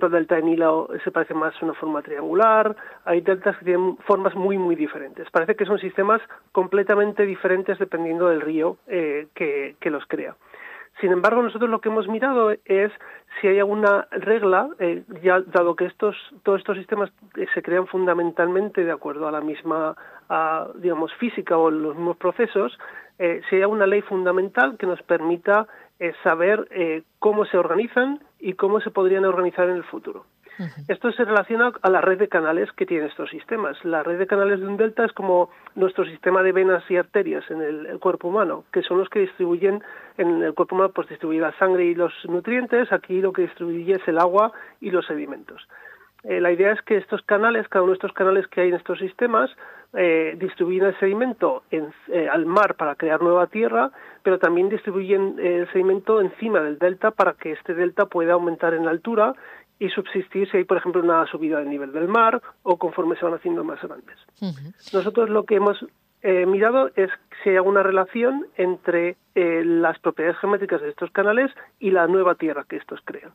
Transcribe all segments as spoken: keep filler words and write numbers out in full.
ejemplo, el delta de Nilo se parece más a una forma triangular. Hay deltas que tienen formas muy, muy diferentes. Parece que son sistemas completamente diferentes dependiendo del río eh, que, que los crea. Sin embargo, nosotros lo que hemos mirado es si hay alguna regla, eh, ya dado que estos todos estos sistemas eh, se crean fundamentalmente de acuerdo a la misma, a, digamos, física o los mismos procesos, eh, si hay alguna ley fundamental que nos permita eh, saber eh, cómo se organizan y cómo se podrían organizar en el futuro. Uh-huh. Esto se relaciona a la red de canales que tienen estos sistemas. La red de canales de un delta es como nuestro sistema de venas y arterias en el, el cuerpo humano, que son los que distribuyen en el cuerpo humano, pues distribuye la sangre y los nutrientes. Aquí lo que distribuye es el agua y los sedimentos. Eh, la idea es que estos canales, cada uno de estos canales que hay en estos sistemas, eh, distribuyen el sedimento en, eh, al mar para crear nueva tierra, pero también distribuyen eh, el sedimento encima del delta para que este delta pueda aumentar en altura y subsistir si hay, por ejemplo, una subida del nivel del mar o conforme se van haciendo más grandes. Uh-huh. Nosotros lo que hemos eh, mirado es si hay alguna relación entre eh, las propiedades geométricas de estos canales y la nueva tierra que estos crean.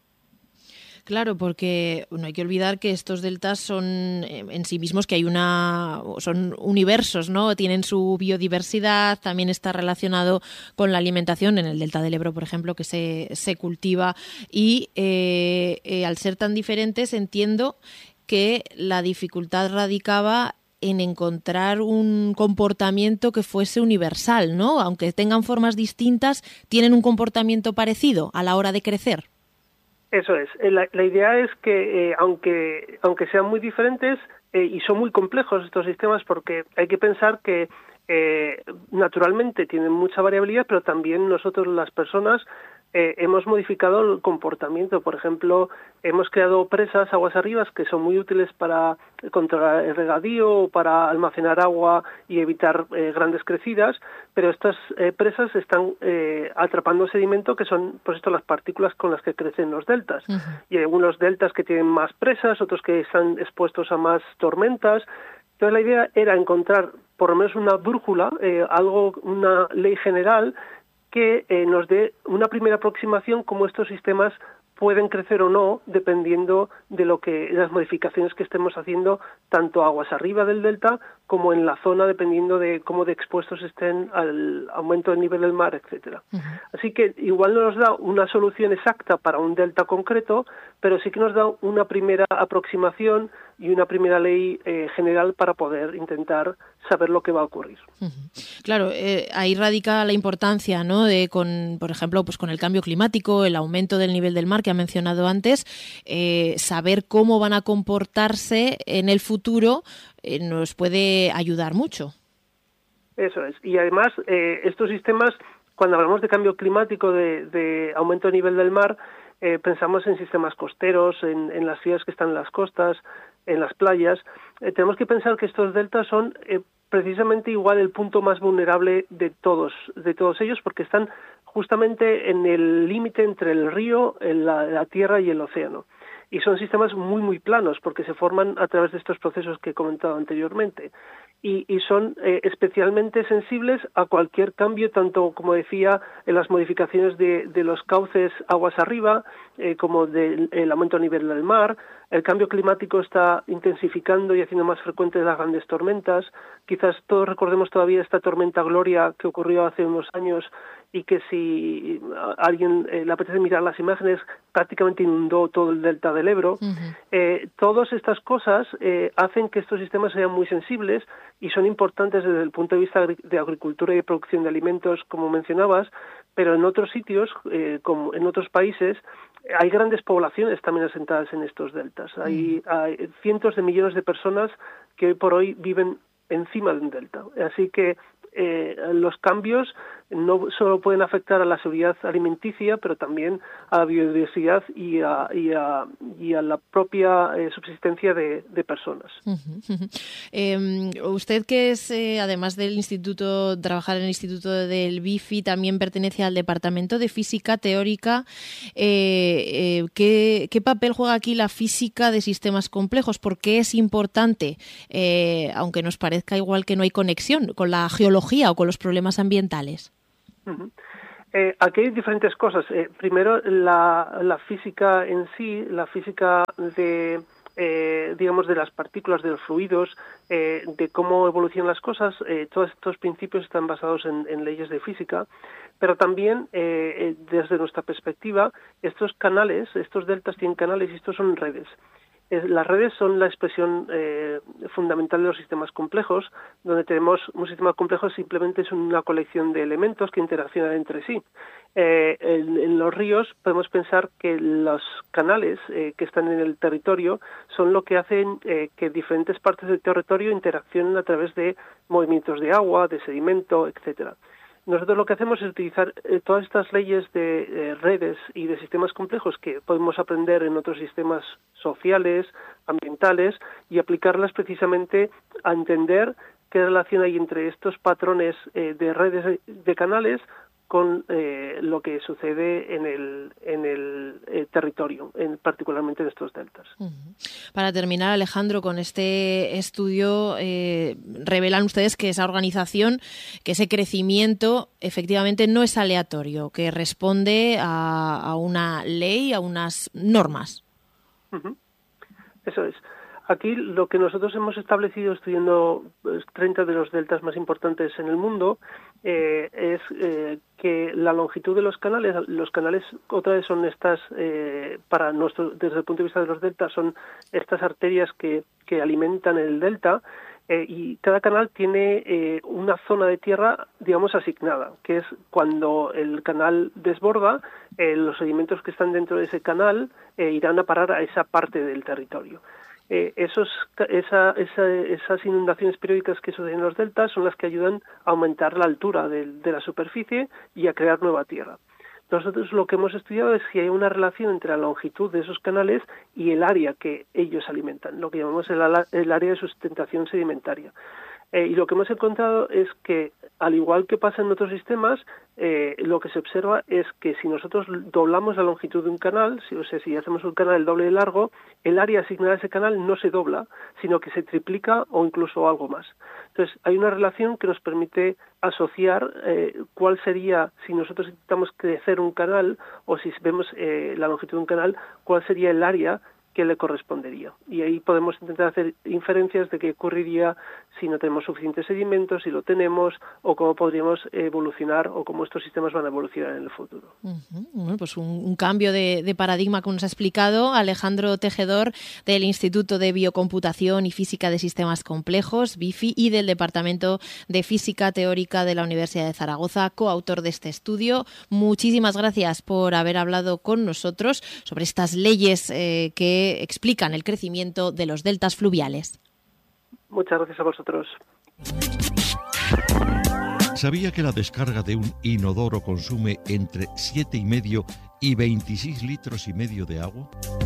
Claro, porque no hay que olvidar que estos deltas son en sí mismos que hay una son universos, ¿no? Tienen su biodiversidad, también está relacionado con la alimentación en el delta del Ebro, por ejemplo, que se, se cultiva y eh, eh, al ser tan diferentes entiendo que la dificultad radicaba en encontrar un comportamiento que fuese universal, ¿no? Aunque tengan formas distintas, tienen un comportamiento parecido a la hora de crecer. Eso es. La, la idea es que, eh, aunque aunque sean muy diferentes, eh, y son muy complejos estos sistemas, porque hay que pensar que eh, naturalmente tienen mucha variabilidad, pero también nosotros, las personas, eh, hemos modificado el comportamiento. Por ejemplo, hemos creado presas aguas arriba que son muy útiles para controlar el regadío o para almacenar agua y evitar eh, grandes crecidas, pero estas eh, presas están eh, atrapando sedimento que son, pues esto, las partículas con las que crecen los deltas. Uh-huh. Y hay algunos deltas que tienen más presas, otros que están expuestos a más tormentas. Entonces la idea era encontrar por lo menos una brújula, eh, algo, una ley general que eh, nos dé una primera aproximación cómo estos sistemas pueden crecer o no, dependiendo de lo que de las modificaciones que estemos haciendo, tanto aguas arriba del delta como en la zona, dependiendo de cómo de expuestos estén al aumento del nivel del mar, etcétera. Uh-huh. Así que igual no nos da una solución exacta para un delta concreto, pero sí que nos da una primera aproximación y una primera ley eh, general para poder intentar saber lo que va a ocurrir. Uh-huh. Claro, eh, ahí radica la importancia, ¿no? De con, por ejemplo, pues con el cambio climático, el aumento del nivel del mar que ha mencionado antes, eh, saber cómo van a comportarse en el futuro eh, nos puede ayudar mucho. Eso es. Y además, eh, estos sistemas, cuando hablamos de cambio climático, de, de aumento del nivel del mar, eh, pensamos en sistemas costeros, en, en las ciudades que están en las costas, en las playas. Eh, tenemos que pensar que estos deltas son eh, precisamente igual el punto más vulnerable de todos, de todos ellos, porque están justamente en el límite entre el río, la, la tierra y el océano. Y son sistemas muy, muy planos, porque se forman a través de estos procesos que he comentado anteriormente. Y, y son eh, especialmente sensibles a cualquier cambio, tanto, como decía, en las modificaciones de, de los cauces aguas arriba, eh, como del el aumento a nivel del mar. El cambio climático está intensificando y haciendo más frecuentes las grandes tormentas. Quizás todos recordemos todavía esta tormenta Gloria que ocurrió hace unos años y que, si a alguien eh, le apetece mirar las imágenes, prácticamente inundó todo el delta del Ebro. Uh-huh. Eh, todas estas cosas eh, hacen que estos sistemas sean muy sensibles y son importantes desde el punto de vista de agricultura y de producción de alimentos, como mencionabas, pero en otros sitios, eh, como en otros países, hay grandes poblaciones también asentadas en estos deltas. Uh-huh. Hay, hay cientos de millones de personas que hoy por hoy viven encima de un delta. Así que eh, los cambios no solo pueden afectar a la seguridad alimenticia, pero también a la biodiversidad y a, y a, y a la propia eh, subsistencia de, de personas. Uh-huh, uh-huh. Eh, usted, que es, eh, además del instituto, trabajar en el Instituto del B I F I, también pertenece al Departamento de Física Teórica. Eh, eh, ¿qué, ¿Qué papel juega aquí la física de sistemas complejos? ¿Por qué es importante, eh, aunque nos parezca igual que no hay conexión con la geología o con los problemas ambientales? Uh-huh. Eh, aquí hay diferentes cosas. Eh, primero, la, la física en sí, la física de, eh, digamos, de las partículas, de los fluidos, eh, de cómo evolucionan las cosas. Eh, todos estos principios están basados en, en leyes de física, pero también, eh, desde nuestra perspectiva, estos canales, estos deltas tienen canales y estos son redes. Las redes son la expresión eh, fundamental de los sistemas complejos, donde tenemos un sistema complejo simplemente es una colección de elementos que interaccionan entre sí. Eh, en, en los ríos podemos pensar que los canales eh, que están en el territorio son lo que hacen eh, que diferentes partes del territorio interaccionen a través de movimientos de agua, de sedimento, etcétera. Nosotros lo que hacemos es utilizar eh, todas estas leyes de eh, redes y de sistemas complejos que podemos aprender en otros sistemas sociales, ambientales, y aplicarlas precisamente a entender qué relación hay entre estos patrones eh, de redes de, de canales con eh, lo que sucede en el, en el eh, territorio, en, particularmente en estos deltas. Uh-huh. Para terminar, Alejandro, con este estudio eh, revelan ustedes que esa organización, que ese crecimiento efectivamente no es aleatorio, que responde a, a una ley, a unas normas. Uh-huh. Eso es. Aquí lo que nosotros hemos establecido estudiando pues, treinta de los deltas más importantes en el mundo eh, es eh, que la longitud de los canales, los canales otra vez son estas, eh, para nuestro, desde el punto de vista de los deltas, son estas arterias que, que alimentan el delta, eh, y cada canal tiene eh, una zona de tierra, digamos, asignada, que es cuando el canal desborda, eh, los sedimentos que están dentro de ese canal eh, irán a parar a esa parte del territorio. Eh, esos, esa, esa, esas inundaciones periódicas que suceden en los deltas son las que ayudan a aumentar la altura de, de la superficie y a crear nueva tierra. Nosotros lo que hemos estudiado es si hay una relación entre la longitud de esos canales y el área que ellos alimentan, lo que llamamos el, el área de sustentación sedimentaria. Eh, y lo que hemos encontrado es que, al igual que pasa en otros sistemas, eh, lo que se observa es que si nosotros doblamos la longitud de un canal, si, o sea, si hacemos un canal el doble de largo, el área asignada a ese canal no se dobla, sino que se triplica o incluso algo más. Entonces, hay una relación que nos permite asociar eh, cuál sería, si nosotros intentamos crecer un canal, o si vemos eh, la longitud de un canal, cuál sería el área que le correspondería. Y ahí podemos intentar hacer inferencias de qué ocurriría si no tenemos suficientes sedimentos, si lo tenemos, o cómo podríamos evolucionar o cómo estos sistemas van a evolucionar en el futuro. Uh-huh. Bueno, pues un, un cambio de, de paradigma que nos ha explicado Alejandro Tejedor del Instituto de Biocomputación y Física de Sistemas Complejos, B I F I, y del Departamento de Física Teórica de la Universidad de Zaragoza, coautor de este estudio. Muchísimas gracias por haber hablado con nosotros sobre estas leyes eh, que explican el crecimiento de los deltas fluviales. Muchas gracias a vosotros. ¿Sabía que la descarga de un inodoro consume entre siete y medio y veintiséis litros y medio de agua?